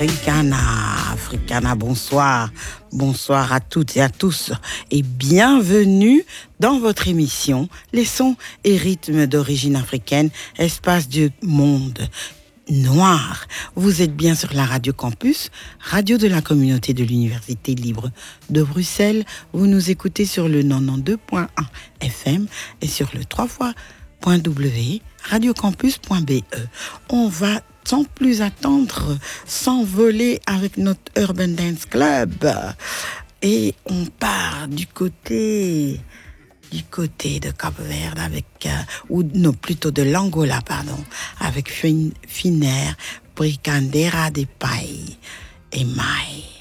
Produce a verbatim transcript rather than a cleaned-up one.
Africana, Africana, bonsoir. Bonsoir à toutes et à tous et bienvenue dans votre émission Les sons et rythmes d'origine africaine, espace du monde noir. Vous êtes bien sur la Radio Campus, radio de la communauté de l'Université libre de Bruxelles. Vous nous écoutez sur le quatre-vingt-douze point un F M et sur le trois fois w radiocampus point b e. On va sans plus attendre s'envoler avec notre Urban Dance Club et on part du côté du côté de Cap-Vert avec euh, ou non plutôt de l'Angola pardon avec fin, Finer Bricandera de Pai et Mai.